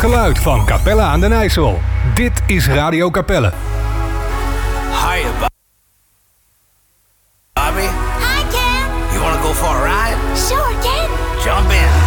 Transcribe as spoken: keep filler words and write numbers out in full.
geluid van Capelle aan den IJssel. Dit is Radio Capelle. Hiya, Bobby. Hi, Cam. You wanna go for a ride? Sure, Ken. Jump in.